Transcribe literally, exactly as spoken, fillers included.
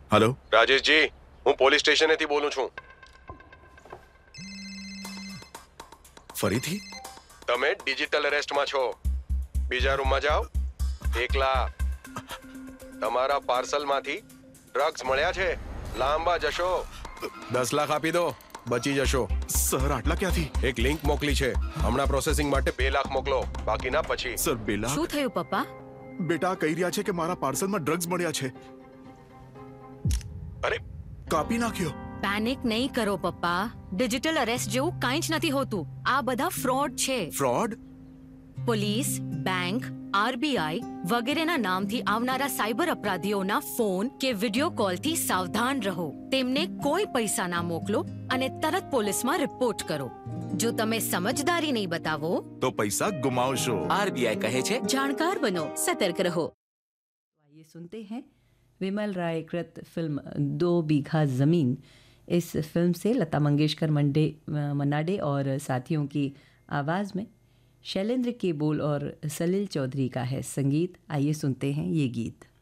Hello રાજેશજી, હું police સ્ટેશનેથી બોલું છું. ફરીથી તમે ડિજિટલ અરેસ્ટમાં છો. બીજા રૂમમાં જાઓ. એકલા. તમારા પાર્સલમાંથી ડ્રગ્સ મળ્યા છે. લાંબા જશો. દસ લાખ આપી દો, બચી જશો. સર આટલા ક્યાંથી? એક લિંક મોકલી છે, હમણાં પ્રોસેસિંગ માટે બે લાખ મોકલો, બાકીના પછી. સર બે લાખ? શું થયું પપ્પા? બેટા કહી રહ્યા છે કે મારા પાર્સલમાં ડ્રગ્સ મળ્યા છે. અરે, કાપી નાખ્યો. પેનિક નહીં કરો પપ્પા. ડિજિટલ અરેસ્ટ જેવું કાંઈ જ નથી હોતું. આ બધા ફ્રોડ છે. ફ્રોડ? પોલીસ, બેંક, આરબીઆઈ વગેરેના નામથી આવનારા સાયબર અપરાધીઓના ફોન કે વિડિયો કોલથી સાવધાન રહો. તેમને કોઈ પૈસા ના મોકલો અને તરત પોલીસમાં રિપોર્ટ કરો. જો તમે સમજદારી નહીં બતાવો તો પૈસા ગુમાવશો. आरबीआई कहे छे જાણકાર બનો, સતર્ક રહો. ये सुनते हैं विमल राय कृत फिल्म दो बीघा ज़मीन. इस फिल्म से लता मंगेशकर मंडे मन्नाडे और साथियों की आवाज़ में शैलेंद्र के बोल और सलील चौधरी का है संगीत. आइए सुनते हैं ये गीत.